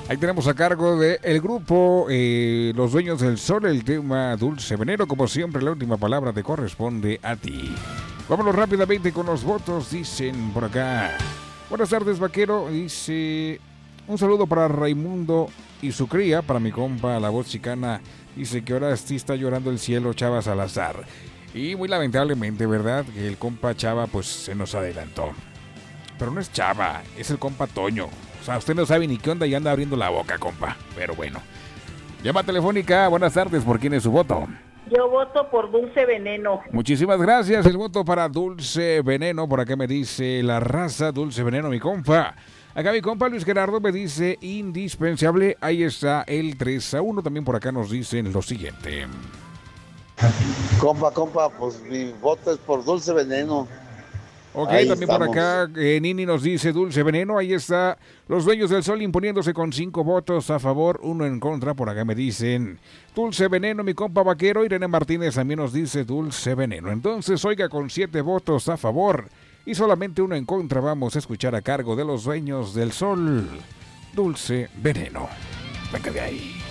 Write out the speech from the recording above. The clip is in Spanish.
Ahí tenemos a cargo del grupo Los Dueños del Sol el tema Dulce Veneno. Como siempre, la última palabra te corresponde a ti. Vámonos rápidamente con los votos, dicen por acá. Buenas tardes, vaquero. Dice, un saludo para Raimundo y su cría, para mi compa, la voz chicana. Dice que ahora sí está llorando el cielo, Chava Salazar. Y muy lamentablemente, ¿verdad? Que el compa Chava pues se nos adelantó. Pero no es Chava, es el compa Toño. O sea, usted no sabe ni qué onda y anda abriendo la boca, compa. Pero bueno. Llama telefónica, buenas tardes, ¿por quién es su voto? Yo voto por Dulce Veneno. Muchísimas gracias, el voto para Dulce Veneno. Por acá me dice la raza, Dulce Veneno, mi compa. Acá mi compa Luis Gerardo me dice indispensable. Ahí está el 3-1. También por acá nos dicen lo siguiente. Compa, pues mi voto es por Dulce Veneno. Ok, ahí también estamos. por acá Nini nos dice Dulce Veneno. Ahí está Los Dueños del Sol imponiéndose con 5 votos a favor, 1 en contra. Por acá me dicen Dulce Veneno, mi compa vaquero. Irene Martínez también nos dice Dulce Veneno. Entonces, oiga, con 7 votos a favor y solamente 1 en contra, vamos a escuchar a cargo de Los Dueños del Sol Dulce Veneno. Venga de ahí.